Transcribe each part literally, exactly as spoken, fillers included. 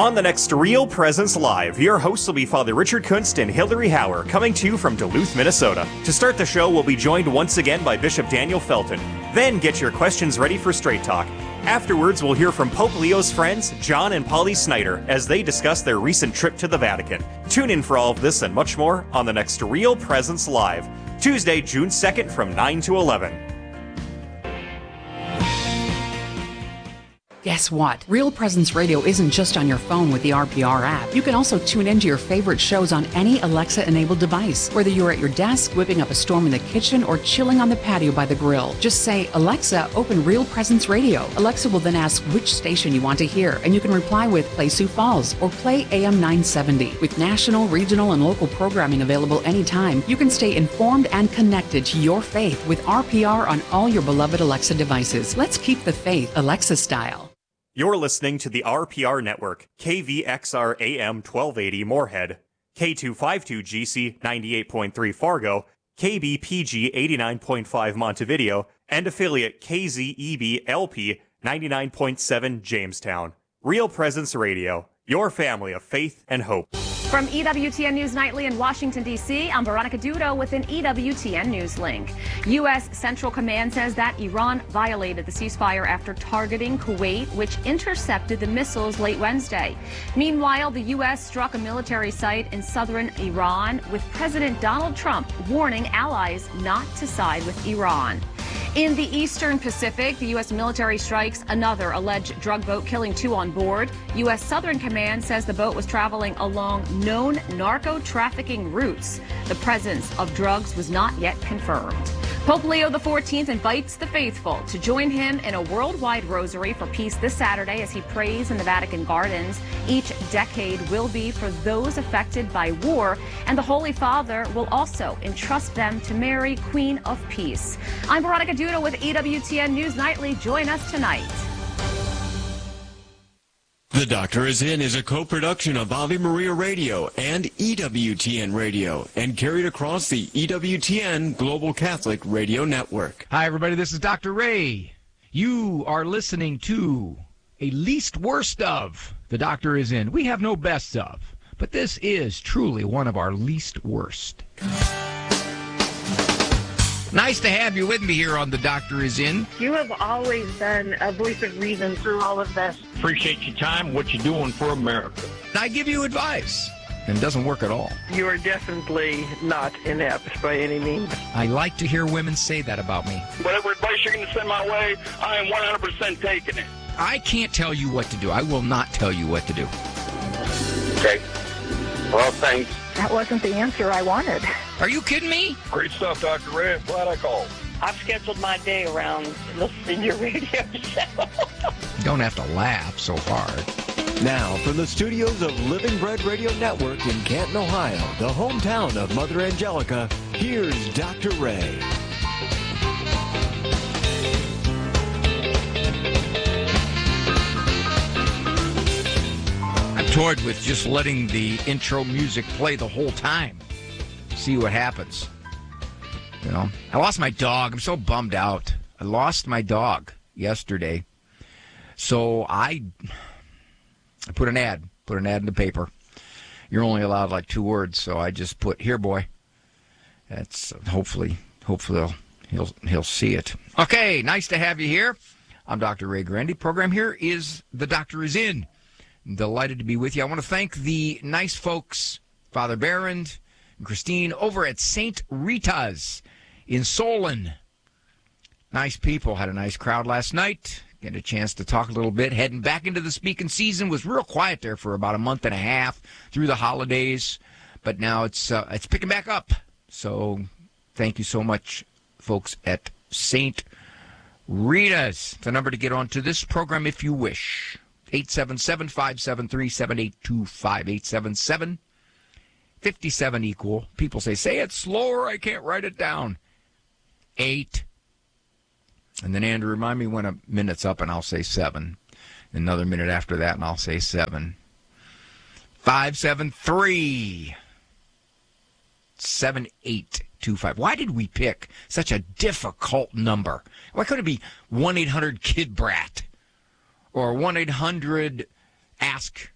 On the next Real Presence Live, your hosts will be Father Richard Kunst and Hillary Hauer, coming to you from Duluth, Minnesota. To start the show, we'll be joined once again by Bishop Daniel Felton. Then get your questions ready for Straight Talk. Afterwards, we'll hear from Pope Leo's friends, John and Polly Snyder, as they discuss their recent trip to the Vatican. Tune in for all of this and much more on the next Real Presence Live, Tuesday, June second from nine to eleven. Guess what? Real Presence Radio isn't just on your phone with the R P R app. You can also tune into your favorite shows on any Alexa-enabled device, whether you're at your desk, whipping up a storm in the kitchen, or chilling on the patio by the grill. Just say, Alexa, open Real Presence Radio. Alexa will then ask which station you want to hear, and you can reply with Play Sioux Falls or Play A M nine seventy. With national, regional, and local programming available anytime, you can stay informed and connected to your faith with R P R on all your beloved Alexa devices. Let's keep the faith Alexa style. You're listening to the R P R Network, K V X R A M twelve eighty Moorhead, K two fifty-two G C ninety-eight point three Fargo, K B P G eighty-nine point five Montevideo, and affiliate K Z E B L P ninety-nine point seven Jamestown. Real Presence Radio, your family of faith and hope. From E W T N News Nightly in Washington, D C, I'm Veronica Dudo with an E W T N News link. U S Central Command says that Iran violated the ceasefire after targeting Kuwait, which intercepted the missiles late Wednesday. Meanwhile, the U S struck a military site in southern Iran, with President Donald Trump warning allies not to side with Iran. In the Eastern Pacific, the U S military strikes another alleged drug boat, killing two on board. U S Southern Command says the boat was traveling along known narco-trafficking routes. The presence of drugs was not yet confirmed. Pope Leo the fourteenth invites the faithful to join him in a worldwide rosary for peace this Saturday as he prays in the Vatican Gardens. Each decade will be for those affected by war, and the Holy Father will also entrust them to Mary, Queen of Peace. I'm Veronica Dudo with E W T N News Nightly. Join us tonight. The Doctor Is In is a co-production of Ave Maria Radio and E W T N Radio and carried across the E W T N Global Catholic Radio Network. Hi, everybody. This is Doctor Ray. You are listening to a least worst of The Doctor Is In. We have no best of, but this is truly one of our least worst. Nice to have you with me here on The Doctor Is In. You have always been a voice of reason through all of this. Appreciate your time, what you're doing for America. I give you advice, and it doesn't work at all. You are definitely not inept by any means. I like to hear women say that about me. Whatever advice you're going to send my way, I am one hundred percent taking it. I can't tell you what to do. I will not tell you what to do. Okay. Well, thanks. That wasn't the answer I wanted. Are you kidding me? Great stuff, Doctor Ray. I'm glad I called. I've scheduled my day around listening to your radio show. You don't have to laugh so hard. Now, from the studios of Living Bread Radio Network in Canton, Ohio, the hometown of Mother Angelica, here's Doctor Ray. I'm toyed with just letting the intro music play the whole time. See what happens. You know, I lost my dog. I'm so bummed out. I lost my dog yesterday. So I, I put an ad, put an ad in the paper. You're only allowed like two words, so I just put, here, boy. That's hopefully, hopefully he'll, he'll, he'll see it. Okay, nice to have you here. I'm Doctor Ray Grandy. Program here is The Doctor Is In. Delighted to be with you. I want to thank the nice folks, Father Barrand and Christine, over at Saint Rita's in Solon. Nice people. Had a nice crowd last night. Get a chance to talk a little bit. Heading back into the speaking season. Was real quiet there for about a month and a half through the holidays, but now it's uh, it's picking back up. So thank you so much, folks at Saint Rita's. The number to get onto this program if you wish. eight seven seven, five seven three, seven eight two five. eight seven seven, five seven equal. People say, say it slower, I can't write it down. Eight. And then, Andrew, remind me when a minute's up, and I'll say seven. Another minute after that, and I'll say seven. Five seven three, seven eight two five. Why did we pick such a difficult number? Why couldn't it be one eight hundred kid brat? Or one eight hundred ask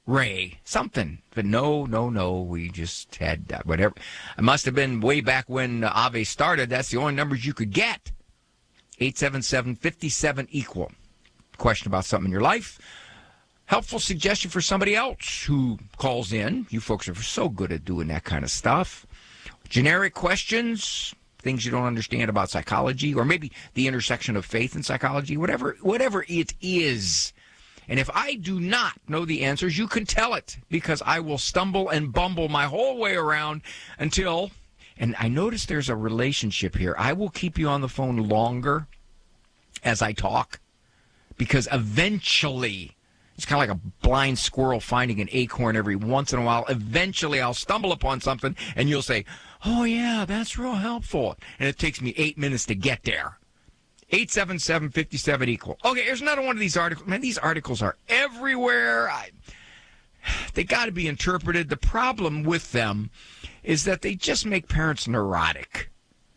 Ray, something. But no, no, no, we just had uh, whatever. It must have been way back when uh, Ave started. That's the only numbers you could get. eight seven seven, five seven, equal. Question about something in your life. Helpful suggestion for somebody else who calls in. You folks are so good at doing that kind of stuff. Generic questions, things you don't understand about psychology, or maybe the intersection of faith and psychology, whatever, whatever it is. And if I do not know the answers, you can tell it, because I will stumble and bumble my whole way around until, and I notice there's a relationship here. I will keep you on the phone longer as I talk, because eventually, it's kind of like a blind squirrel finding an acorn every once in a while. Eventually, I'll stumble upon something, and you'll say, oh, yeah, that's real helpful. And it takes me eight minutes to get there. eight seven seven, five seven, equal. Okay, here's another one of these articles. Man, these articles are everywhere. I, they got to be interpreted. The problem with them is that they just make parents neurotic.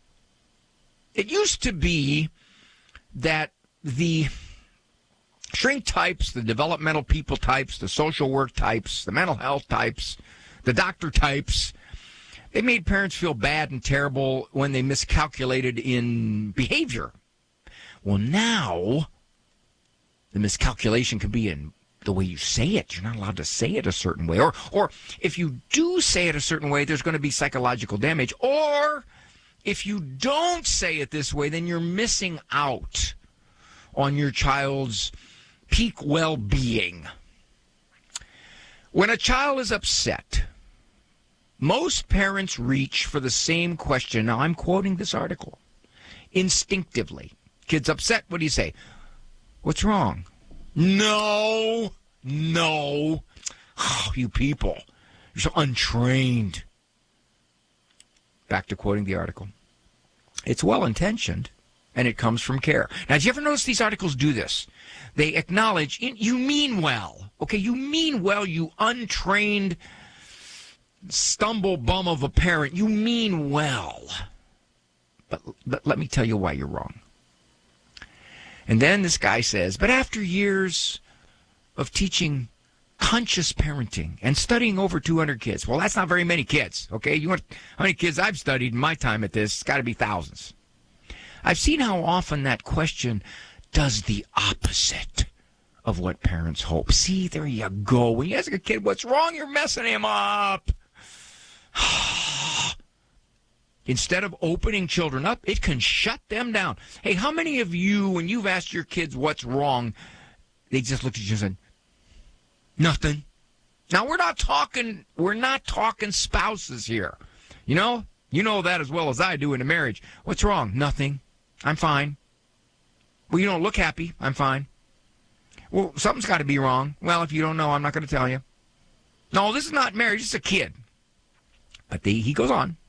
It used to be that the shrink types, the developmental people types, the social work types, the mental health types, the doctor types, they made parents feel bad and terrible when they miscalculated in behavior. Well, now the miscalculation could be in the way you say it. You're not allowed to say it a certain way. Or, or if you do say it a certain way, there's going to be psychological damage. Or if you don't say it this way, then you're missing out on your child's peak well-being. When a child is upset, most parents reach for the same question. Now, I'm quoting this article. Instinctively. Kid's upset. What do you say? What's wrong? No. No. Oh, you people. You're so untrained. Back to quoting the article. It's well-intentioned, and it comes from care. Now, did you ever notice these articles do this? They acknowledge, you mean well. Okay, you mean well, you untrained stumble bum of a parent. You mean well. But, but let me tell you why you're wrong. And then this guy says, but after years of teaching conscious parenting and studying over two hundred kids, well, that's not very many kids, okay? You want how many kids I've studied in my time at this? It's got to be thousands. I've seen how often that question does the opposite of what parents hope. See, there you go. When you ask a kid what's wrong, you're messing him up. Instead of opening children up, it can shut them down. Hey, how many of you, when you've asked your kids what's wrong, they just looked at you and said, nothing. Now, we're not talking, we're not talking spouses here. You know, you know that as well as I do in a marriage. What's wrong? Nothing. I'm fine. Well, you don't look happy. I'm fine. Well, something's got to be wrong. Well, if you don't know, I'm not going to tell you. No, this is not marriage. It's a kid. But the, he goes on.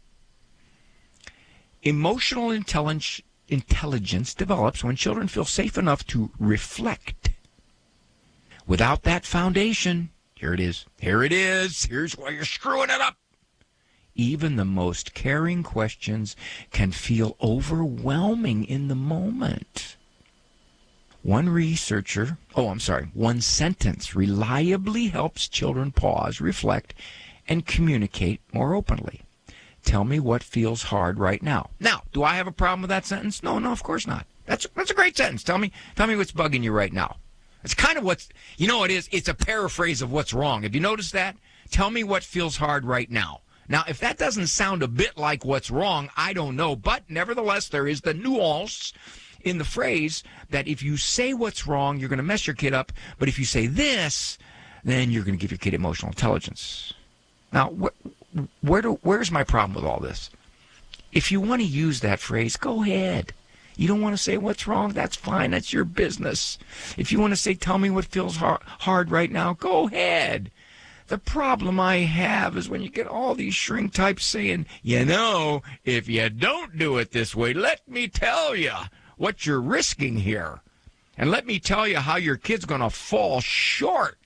Emotional intelligence, intelligence develops when children feel safe enough to reflect. Without that foundation, here it is. Here it is. Here's why you're screwing it up. Even the most caring questions can feel overwhelming in the moment. One researcher, oh, I'm sorry, one sentence reliably helps children pause, reflect, and communicate more openly. Tell me what feels hard right now. Now, do I have a problem with that sentence? No, no, of course not. That's that's a great sentence. Tell me, tell me what's bugging you right now. It's kind of what's, you know what it is? It's a paraphrase of what's wrong. Have you noticed that? Tell me what feels hard right now. Now, if that doesn't sound a bit like what's wrong, I don't know. But nevertheless, there is the nuance in the phrase that if you say what's wrong, you're going to mess your kid up. But if you say this, then you're going to give your kid emotional intelligence. Now, wh- where do, where's my problem with all this? If you want to use that phrase, go ahead. You don't want to say what's wrong? That's fine. That's your business. If you want to say, tell me what feels hard, hard right now, go ahead. The problem I have is when you get all these shrink types saying, you know, if you don't do it this way, let me tell you what you're risking here. And let me tell you how your kid's going to fall short.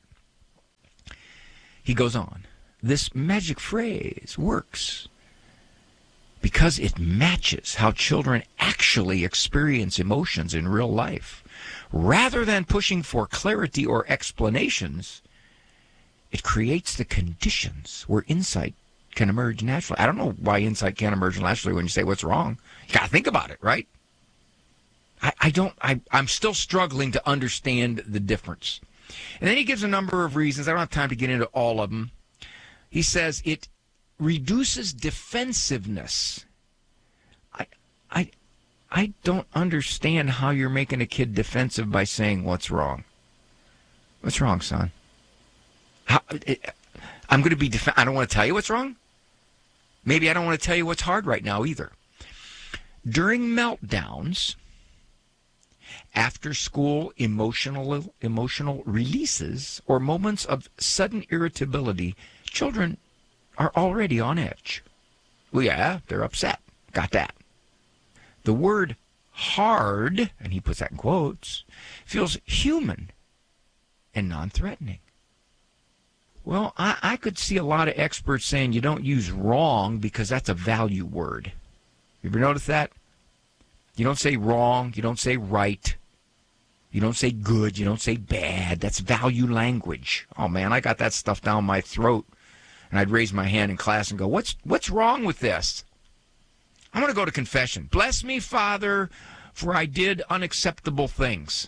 He goes on. This magic phrase works because it matches how children actually experience emotions in real life. Rather than pushing for clarity or explanations, It creates the conditions where insight can emerge naturally. I don't know why insight can't emerge naturally when you say what's wrong. You got to think about it, right? I, I don't, I, I'm still struggling to understand the difference. And then he gives a number of reasons. I don't have time to get into all of them. He says it reduces defensiveness. I, I, I don't understand how you're making a kid defensive by saying what's wrong. What's wrong, son? How, it, I'm going to be def- I don't want to tell you what's wrong. Maybe I don't want to tell you what's hard right now either. During meltdowns, after school emotional emotional releases, or moments of sudden irritability, children are already on edge. Well, yeah, they're upset. Got that. The word hard, and he puts that in quotes, feels human and non-threatening. Well, I, I could see a lot of experts saying you don't use wrong because that's a value word. You ever notice that? You don't say wrong. You don't say right. You don't say good. You don't say bad. That's value language. Oh, man, I got that stuff down my throat. And I'd raise my hand in class and go, what's what's wrong with this? I'm going to go to confession. Bless me, Father, for I did unacceptable things.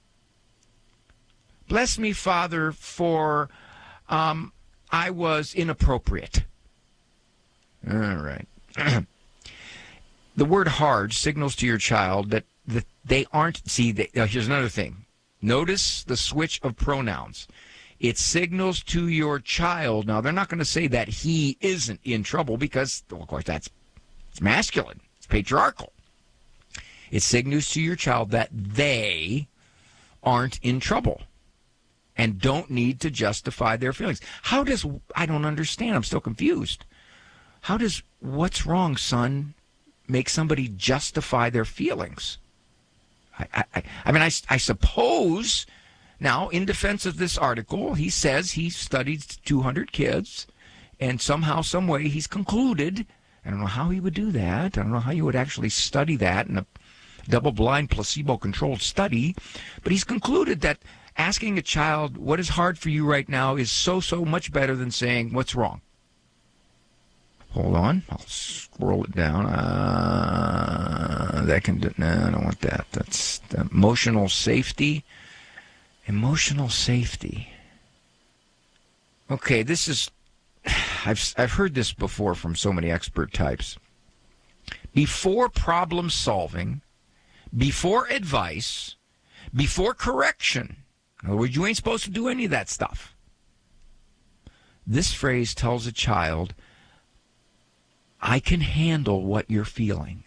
Bless me, Father, for um, I was inappropriate. All right. The word hard signals to your child that, that they aren't, see, they, uh, here's another thing. Notice the switch of pronouns. It signals to your child, now they're not going to say that he isn't in trouble because, well, of course, that's it's masculine. It's patriarchal. It signals to your child that they aren't in trouble and don't need to justify their feelings. How does, I don't understand, I'm still confused. How does what's wrong, son, make somebody justify their feelings? I, I, I mean, I, I suppose, now, in defense of this article, he says he studied two hundred kids, and somehow, some way, he's concluded, I don't know how he would do that, I don't know how you would actually study that in a double-blind, placebo-controlled study, but he's concluded that asking a child what is hard for you right now is so, so much better than saying what's wrong. Hold on, I'll scroll it down. Uh, that can do, no, I don't want that. That's emotional safety. Emotional safety. Okay, this is, I've I've heard this before from so many expert types. Before problem solving, before advice, before correction. In other words, you ain't supposed to do any of that stuff. This phrase tells a child, I can handle what you're feeling.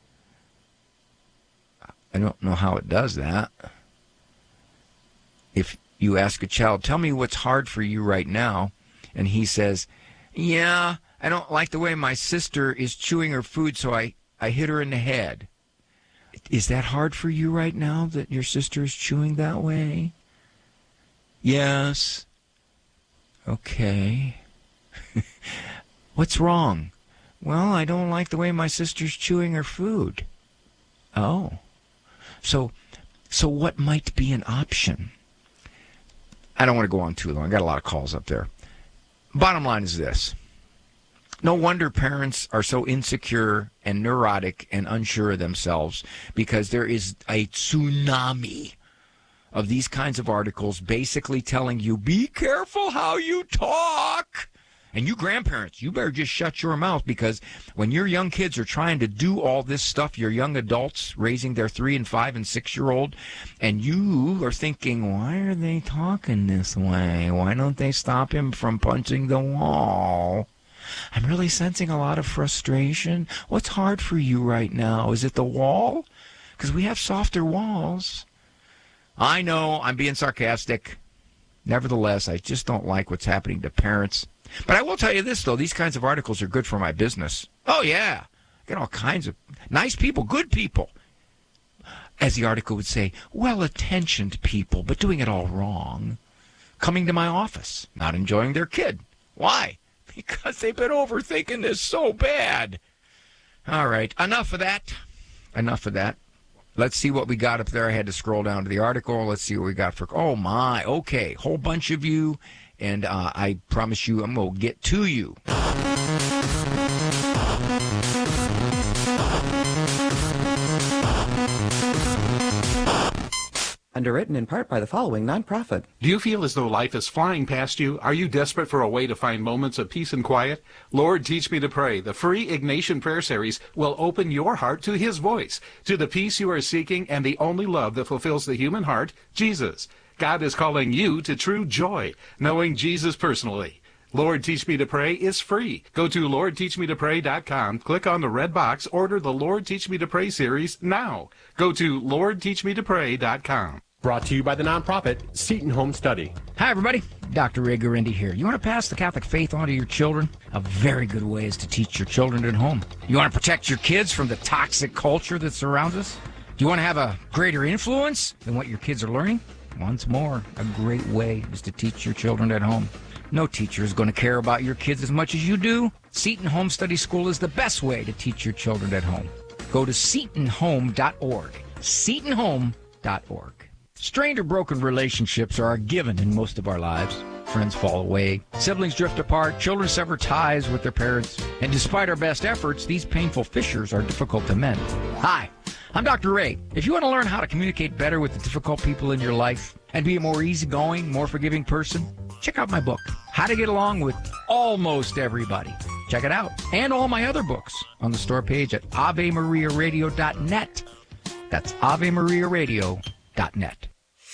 I don't know how it does that. If you ask a child, tell me what's hard for you right now, and he says, yeah, I don't like the way my sister is chewing her food, so I, I hit her in the head. Is that hard for you right now, that your sister is chewing that way? Yes. Okay. What's wrong? Well, I don't like the way my sister's chewing her food. Oh. So, so what might be an option? I don't want to go on too long. I got a lot of calls up there. Bottom line is this. No wonder parents are so insecure and neurotic and unsure of themselves, because there is a tsunami of these kinds of articles basically telling you, be careful how you talk. And you grandparents, you better just shut your mouth, because when your young kids are trying to do all this stuff, your young adults raising their three and five and six-year-old, and you are thinking, why are they talking this way? Why don't they stop him from punching the wall? I'm really sensing a lot of frustration. What's hard for you right now? Is it the wall? Because we have softer walls. I know, I'm being sarcastic. Nevertheless, I just don't like what's happening to parents. But I will tell you this, though. These kinds of articles are good for my business. Oh, yeah. I get all kinds of nice people, good people. As the article would say, well-attentioned people, but doing it all wrong. Coming to my office, not enjoying their kid. Why? Because they've been overthinking this so bad. All right. Enough of that. Enough of that. Let's see what we got up there. I had to scroll down to the article. Let's see what we got for... Oh, my. Okay. Whole bunch of you. And uh, I promise you I'm going to get to you. Underwritten in part by the following nonprofit. Do you feel as though life is flying past you? Are you desperate for a way to find moments of peace and quiet? Lord, Teach Me to Pray, the free Ignatian Prayer Series, will open your heart to His voice, to the peace you are seeking and the only love that fulfills the human heart, Jesus. God is calling you to true joy, knowing Jesus personally. Lord, Teach Me to Pray is free. Go to lord teach me to pray dot com, click on the red box, order the Lord Teach Me to Pray series now. Go to lord teach me to pray dot com. Brought to you by the nonprofit Seton Home Study. Hi, everybody. Doctor Ray Guarendi here. You want to pass the Catholic faith on to your children? A very good way is to teach your children at home. You want to protect your kids from the toxic culture that surrounds us? Do you want to have a greater influence than what your kids are learning? Once more, a great way is to teach your children at home. No teacher is going to care about your kids as much as you do. Seton Home Study School is the best way to teach your children at home. Go to seton home dot org. seton home dot org. Strained or broken relationships are a given in most of our lives. Friends fall away, siblings drift apart, children sever ties with their parents, and despite our best efforts, these painful fissures are difficult to mend. Hi, I'm Doctor Ray. If you want to learn how to communicate better with the difficult people in your life and be a more easygoing, more forgiving person, check out my book, How to Get Along with Almost Everybody. Check it out. And all my other books on the store page at ave maria radio dot net. That's ave maria radio dot net.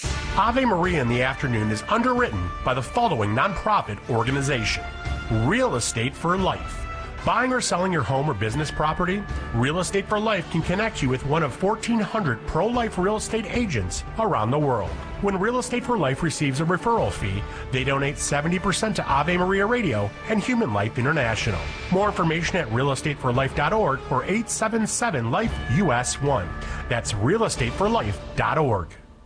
Ave Maria in the Afternoon is underwritten by the following nonprofit organization. Real Estate for Life. Buying or selling your home or business property? Real Estate for Life can connect you with one of fourteen hundred pro-life real estate agents around the world. When Real Estate for Life receives a referral fee, they donate seventy percent to Ave Maria Radio and Human Life International. More information at real estate for life dot org or eight seven seven life U S one. That's real estate for life dot org.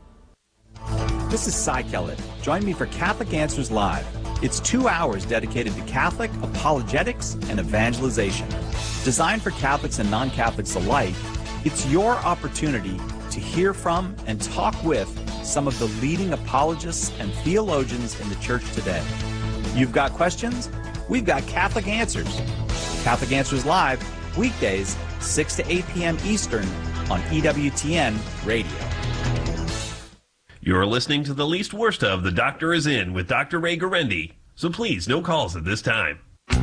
This is Cy Kellett. Join me for Catholic Answers Live. It's two hours dedicated to Catholic apologetics and evangelization. Designed for Catholics and non-Catholics alike, it's your opportunity to hear from and talk with some of the leading apologists and theologians in the church today. You've got questions? We've got Catholic Answers. Catholic Answers Live, weekdays, six to eight p.m. Eastern on E W T N Radio. You're listening to the least worst of The Doctor Is In with Doctor Ray Guarendi. So please, no calls at this time.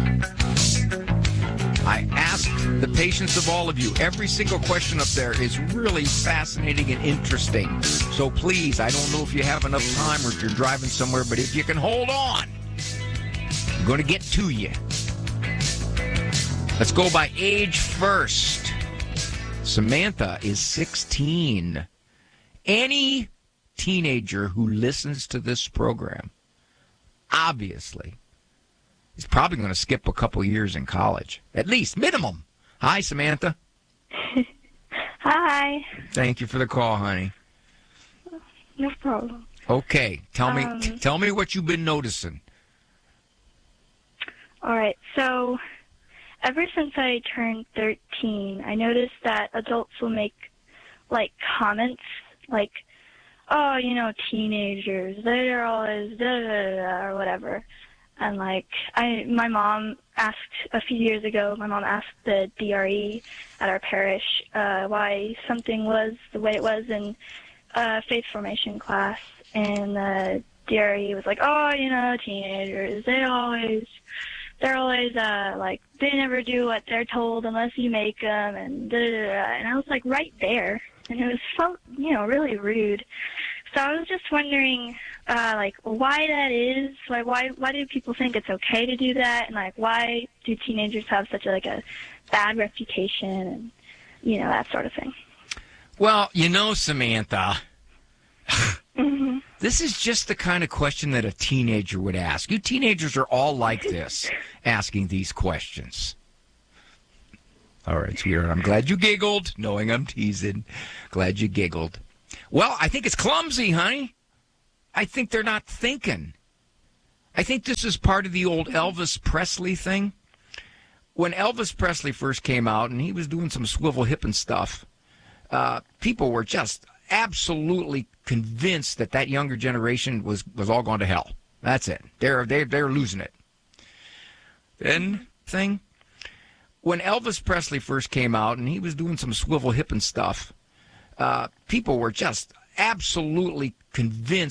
I ask the patience of all of you. Every single question up there is really fascinating and interesting. So please, I don't know if you have enough time or if you're driving somewhere, but if you can hold on, I'm going to get to you. Let's go by age first. Samantha is sixteen. Any teenager who listens to this program, obviously, is probably going to skip a couple years in college. At least, minimum. Hi, Samantha. Hi. Thank you for the call, honey. No problem. Okay, tell me, Um, t- tell me what you've been noticing. All right, so ever since I turned thirteen, I noticed that adults will make, like, comments, like, oh, you know, teenagers, they're always da-da-da-da, or whatever. And, like, I, my mom asked, a few years ago, my mom asked the D R E at our parish uh, why something was the way it was in uh, faith formation class. And the D R E was like, oh, you know, teenagers, they always, they're always, uh, like, they never do what they're told unless you make them, and da-da-da-da. And I was, like, right there. And it was, felt, you know, really rude. So I was just wondering, uh, like, why that is. Like, why why do people think it's okay to do that? And, like, why do teenagers have such, a, like, a bad reputation and, you know, that sort of thing? Well, you know, Samantha, mm-hmm. This is just the kind of question that a teenager would ask. You teenagers are all like this, asking these questions. All right, sweetheart, I'm glad you giggled, knowing I'm teasing. Glad you giggled. Well, I think it's clumsy, honey. I think they're not thinking. I think this is part of the old Elvis Presley thing. When Elvis Presley first came out, and he was doing some swivel hipping stuff, uh, people were just absolutely convinced that that younger generation was, was all going to hell. That's it. They're they they're losing it. Then thing, when Elvis Presley first came out and he was doing some swivel hipping stuff, uh, people were just absolutely convinced